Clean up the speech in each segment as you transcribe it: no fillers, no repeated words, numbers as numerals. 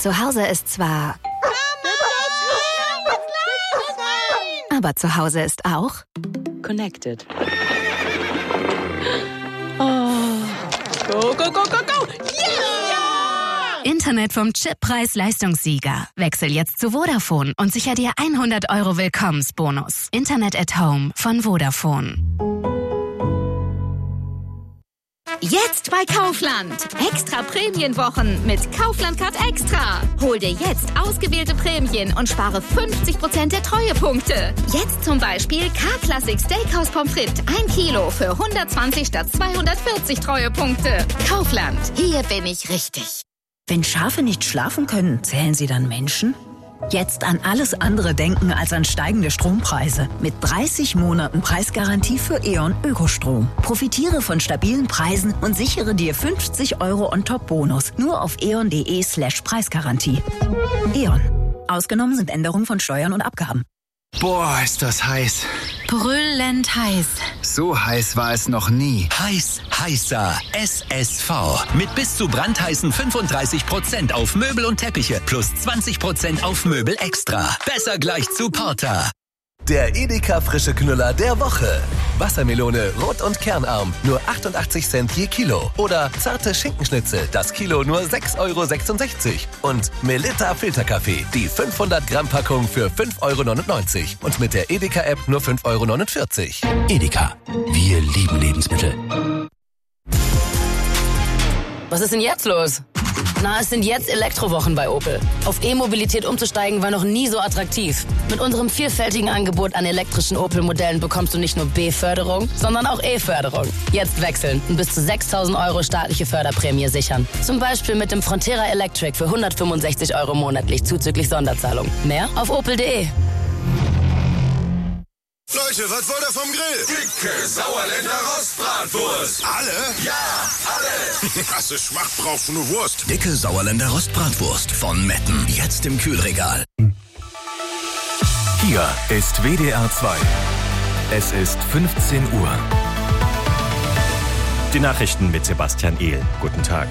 Zu Hause ist zwar... Aber zu Hause ist auch... Connected. Oh. Go, go, go, go, go! Yeah! Internet vom Chip Preis-Leistungssieger. Wechsel jetzt zu Vodafone und sicher dir 100 € Willkommensbonus. Internet at Home von Vodafone. Jetzt bei Kaufland. Extra Prämienwochen mit Kaufland Card Extra. Hol dir jetzt ausgewählte Prämien und spare 50% der Treuepunkte. Jetzt zum Beispiel K-Classic Steakhouse Pommes frites 1 Kilo für 120 statt 240 Treuepunkte. Kaufland. Hier bin ich richtig. Wenn Schafe nicht schlafen können, zählen sie dann Menschen? Jetzt an alles andere denken als an steigende Strompreise. Mit 30 Monaten Preisgarantie für E.ON Ökostrom. Profitiere von stabilen Preisen und sichere dir 50 € on-top-Bonus. Nur auf eon.de/Preisgarantie. E.ON. Ausgenommen sind Änderungen von Steuern und Abgaben. Boah, ist das heiß. Brüllend heiß. So heiß war es noch nie. Heißer SSV. Mit bis zu brandheißen 35% auf Möbel und Teppiche plus 20% auf Möbel extra. Besser gleich zu Porter. Der Edeka frische Knüller der Woche. Wassermelone rot und kernarm, nur 88 Cent je Kilo. Oder zarte Schinkenschnitzel, das Kilo nur 6,66 €. Und Melitta Filterkaffee, die 500 Gramm Packung für 5,99 €. Und mit der Edeka-App nur 5,49 €. Edeka. Wir lieben Lebensmittel. Was ist denn jetzt los? Na, es sind jetzt Elektrowochen bei Opel. Auf E-Mobilität umzusteigen war noch nie so attraktiv. Mit unserem vielfältigen Angebot an elektrischen Opel-Modellen bekommst du nicht nur B-Förderung, sondern auch E-Förderung. Jetzt wechseln und bis zu 6.000 € staatliche Förderprämie sichern. Zum Beispiel mit dem Frontera Electric für 165 € monatlich zuzüglich Sonderzahlung. Mehr auf opel.de. Leute, was wollt ihr vom Grill? Dicke Sauerländer Rostbratwurst. Alle? Ja, alle. Krasse Schmacht brauchst du nur Wurst. Dicke Sauerländer Rostbratwurst von Metten. Jetzt im Kühlregal. Hier ist WDR 2. Es ist 15 Uhr. Die Nachrichten mit Sebastian Ehl. Guten Tag.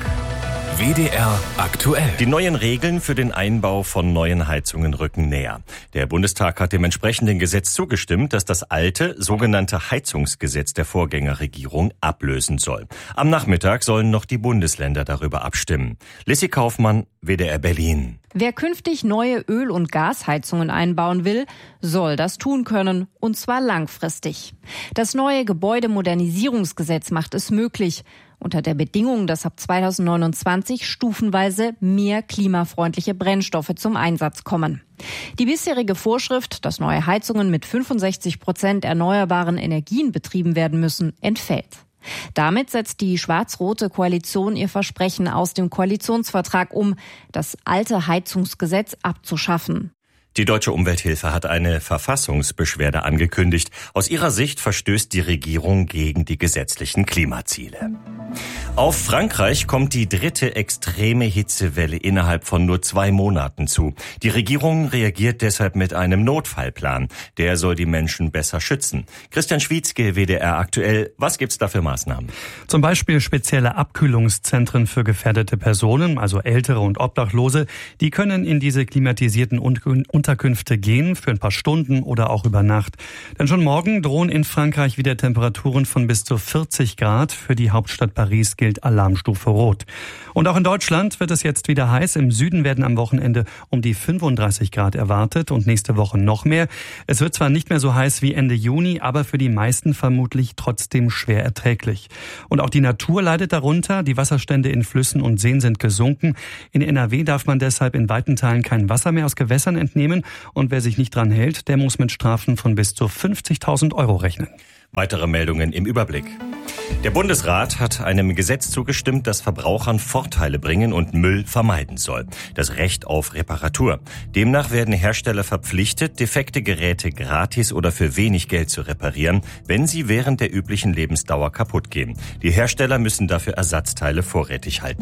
WDR aktuell. Die neuen Regeln für den Einbau von neuen Heizungen rücken näher. Der Bundestag hat dem entsprechenden Gesetz zugestimmt, das das alte, sogenannte Heizungsgesetz der Vorgängerregierung ablösen soll. Am Nachmittag sollen noch die Bundesländer darüber abstimmen. Lissy Kaufmann, WDR Berlin. Wer künftig neue Öl- und Gasheizungen einbauen will, soll das tun können, und zwar langfristig. Das neue Gebäudemodernisierungsgesetz macht es möglich, unter der Bedingung, dass ab 2029 stufenweise mehr klimafreundliche Brennstoffe zum Einsatz kommen. Die bisherige Vorschrift, dass neue Heizungen mit 65% erneuerbaren Energien betrieben werden müssen, entfällt. Damit setzt die schwarz-rote Koalition ihr Versprechen aus dem Koalitionsvertrag um, das alte Heizungsgesetz abzuschaffen. Die Deutsche Umwelthilfe hat eine Verfassungsbeschwerde angekündigt. Aus ihrer Sicht verstößt die Regierung gegen die gesetzlichen Klimaziele. Auf Frankreich kommt die dritte extreme Hitzewelle innerhalb von nur 2 Monaten zu. Die Regierung reagiert deshalb mit einem Notfallplan. Der soll die Menschen besser schützen. Christian Schwietzke, WDR aktuell. Was gibt's da für Maßnahmen? Zum Beispiel spezielle Abkühlungszentren für gefährdete Personen, also Ältere und Obdachlose. Die können in diese klimatisierten Unterkünfte gehen für ein paar Stunden oder auch über Nacht. Denn schon morgen drohen in Frankreich wieder Temperaturen von bis zu 40 Grad. Für die Hauptstadt Paris gilt Alarmstufe Rot. Und auch in Deutschland wird es jetzt wieder heiß. Im Süden werden am Wochenende um die 35 Grad erwartet und nächste Woche noch mehr. Es wird zwar nicht mehr so heiß wie Ende Juni, aber für die meisten vermutlich trotzdem schwer erträglich. Und auch die Natur leidet darunter. Die Wasserstände in Flüssen und Seen sind gesunken. In NRW darf man deshalb in weiten Teilen kein Wasser mehr aus Gewässern entnehmen. Und wer sich nicht dran hält, der muss mit Strafen von bis zu 50.000 € rechnen. Weitere Meldungen im Überblick. Der Bundesrat hat einem Gesetz zugestimmt, das Verbrauchern Vorteile bringen und Müll vermeiden soll. Das Recht auf Reparatur. Demnach werden Hersteller verpflichtet, defekte Geräte gratis oder für wenig Geld zu reparieren, wenn sie während der üblichen Lebensdauer kaputt gehen. Die Hersteller müssen dafür Ersatzteile vorrätig halten.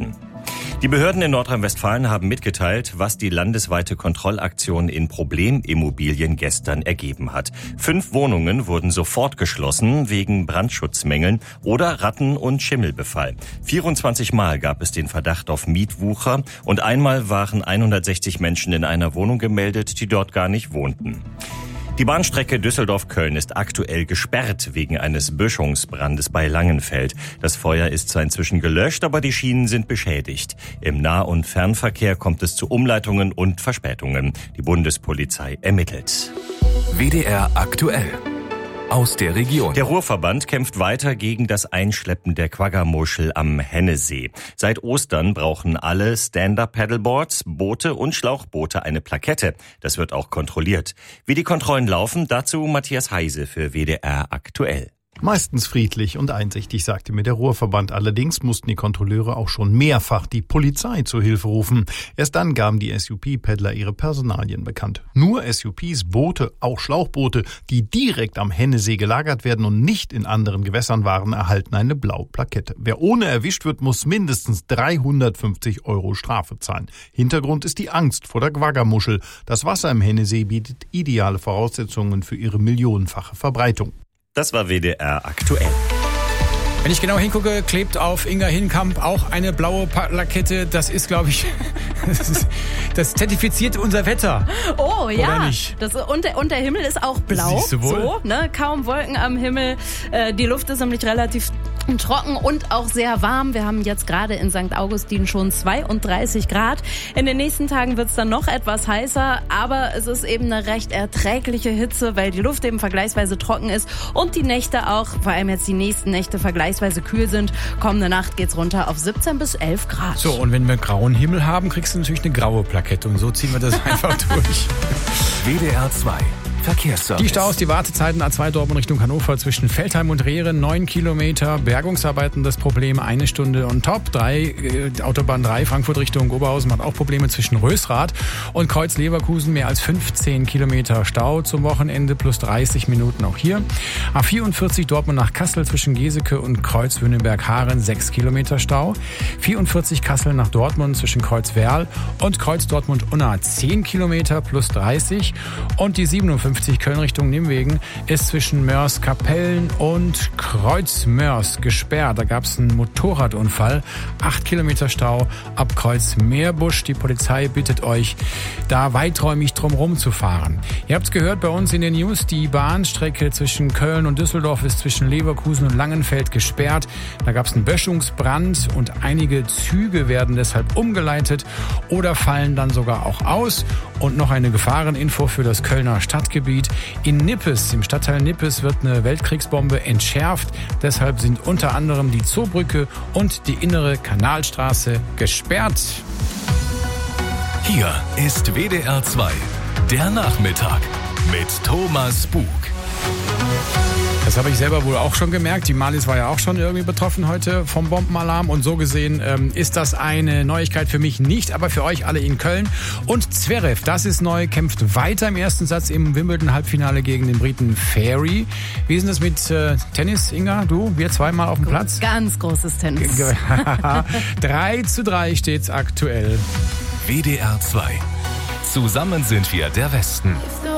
Die Behörden in Nordrhein-Westfalen haben mitgeteilt, was die landesweite Kontrollaktion in Problemimmobilien gestern ergeben hat. 5 Wohnungen wurden sofort geschlossen wegen Brandschutzmängeln oder Ratten- und Schimmelbefall. 24 Mal gab es den Verdacht auf Mietwucher und einmal waren 160 Menschen in einer Wohnung gemeldet, die dort gar nicht wohnten. Die Bahnstrecke Düsseldorf-Köln ist aktuell gesperrt wegen eines Böschungsbrandes bei Langenfeld. Das Feuer ist zwar inzwischen gelöscht, aber die Schienen sind beschädigt. Im Nah- und Fernverkehr kommt es zu Umleitungen und Verspätungen. Die Bundespolizei ermittelt. WDR aktuell. Aus der Region. Der Ruhrverband kämpft weiter gegen das Einschleppen der Quagga-Muschel am Hennesee. Seit Ostern brauchen alle Stand-Up-Paddleboards, Boote und Schlauchboote eine Plakette. Das wird auch kontrolliert. Wie die Kontrollen laufen, dazu Matthias Heise für WDR aktuell. Meistens friedlich und einsichtig, sagte mir der Ruhrverband. Allerdings mussten die Kontrolleure auch schon mehrfach die Polizei zur Hilfe rufen. Erst dann gaben die SUP-Paddler ihre Personalien bekannt. Nur SUPs, Boote, auch Schlauchboote, die direkt am Hennesee gelagert werden und nicht in anderen Gewässern waren, erhalten eine blaue Plakette. Wer ohne erwischt wird, muss mindestens 350 € Strafe zahlen. Hintergrund ist die Angst vor der Quagga-Muschel. Das Wasser im Hennesee bietet ideale Voraussetzungen für ihre millionenfache Verbreitung. Das war WDR aktuell. Wenn ich genau hingucke, klebt auf Inga Hinkamp auch eine blaue Plakette. Das ist, glaube ich, das zertifiziert unser Wetter. Oh ja, oder nicht? Und der Himmel ist auch blau. Siehst du wohl? So, ne? Kaum Wolken am Himmel. Die Luft ist nämlich relativ trocken und auch sehr warm. Wir haben jetzt gerade in St. Augustin schon 32 Grad. In den nächsten Tagen wird es dann noch etwas heißer, aber es ist eben eine recht erträgliche Hitze, weil die Luft eben vergleichsweise trocken ist und die Nächte auch, vor allem jetzt die nächsten Nächte, vergleichsweise kühl sind. Kommende Nacht geht's runter auf 17 bis 11 Grad. So, und wenn wir grauen Himmel haben, kriegst du natürlich eine graue Plakette und so ziehen wir das einfach durch. WDR 2 Verkehrsservice. Die Staus, die Wartezeiten A2 Dortmund Richtung Hannover zwischen Feldheim und Rehren 9 Kilometer. Bergungsarbeiten das Problem, 1 Stunde on top. Autobahn 3 Frankfurt Richtung Oberhausen hat auch Probleme zwischen Rösrath und Kreuz Leverkusen. Mehr als 15 Kilometer Stau zum Wochenende plus 30 Minuten auch hier. A44 Dortmund nach Kassel zwischen Geseke und Kreuz Wünnenberg-Haaren 6 Kilometer Stau. 44 Kassel nach Dortmund zwischen Kreuz Werl und Kreuz Dortmund-Unna 10 Kilometer plus 30. Und die 57 Köln Richtung Nimwegen ist zwischen Mörs-Kapellen und Kreuz-Mörs gesperrt. Da gab es einen Motorradunfall. 8 Kilometer Stau ab Kreuz-Meerbusch. Die Polizei bittet euch, da weiträumig drumherum zu fahren. Ihr habt es gehört bei uns in den News, die Bahnstrecke zwischen Köln und Düsseldorf ist zwischen Leverkusen und Langenfeld gesperrt. Da gab es einen Böschungsbrand und einige Züge werden deshalb umgeleitet oder fallen dann sogar auch aus. Und noch eine Gefahreninfo für das Kölner Stadtgebiet. In Nippes, im Stadtteil Nippes, wird eine Weltkriegsbombe entschärft. Deshalb sind unter anderem die Zoobrücke und die innere Kanalstraße gesperrt. Hier ist WDR 2, der Nachmittag mit Thomas Bug. Das habe ich selber wohl auch schon gemerkt. Die Marlies war ja auch schon irgendwie betroffen heute vom Bombenalarm. Und so gesehen ist das eine Neuigkeit für mich nicht, aber für euch alle in Köln. Und Zverev, das ist neu, kämpft weiter im ersten Satz im Wimbledon-Halbfinale gegen den Briten Ferry. Wie ist denn das mit Tennis, Inga? Du, wir zweimal auf dem Platz? Ganz großes Tennis. 3:3 steht's aktuell. WDR 2. Zusammen sind wir der Westen.